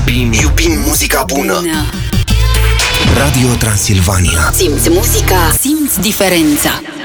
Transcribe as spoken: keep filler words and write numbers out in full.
Iubim, iubim muzica bună. Bună. Radio Transilvania. Simți muzica, simți diferența.